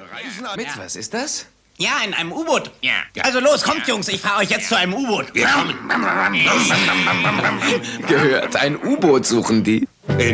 Reisen mit, was ist das? Ja, in einem U-Boot. Ja. Also los, kommt, Jungs, ich fahre euch jetzt zu einem U-Boot. Gehört, ein U-Boot suchen die.